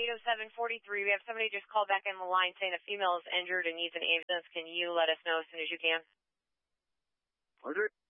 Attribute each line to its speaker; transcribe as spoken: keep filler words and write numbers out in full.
Speaker 1: eight oh seven forty-three. We have somebody just called back in the line saying a female is injured and needs an ambulance. Can you let us know as soon as you can?
Speaker 2: Roger.